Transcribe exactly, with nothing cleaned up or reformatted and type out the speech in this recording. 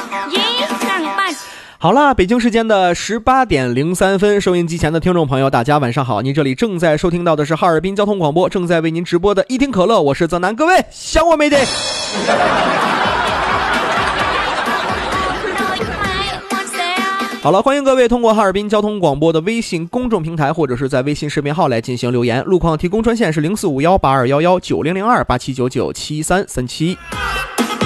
好了，北京时间的十八点零三分，收音机前的听众朋友，大家晚上好！您这里正在收听到的是哈尔滨交通广播，正在为您直播的一听可乐，我是泽南，各位想我没得？好了，欢迎各位通过哈尔滨交通广播的微信公众平台或者是在微信视频号来进行留言，路况提供专线是零四五幺八二幺幺九零零二八七九九七三三七。